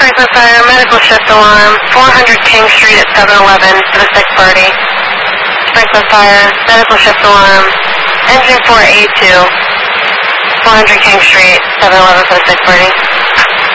Franklin Fire, medical shift alarm, 400 King Street at 7-Eleven for the sick party. Franklin Fire, medical shift alarm, engine 482, 400 King Street, 7-Eleven for the sick party.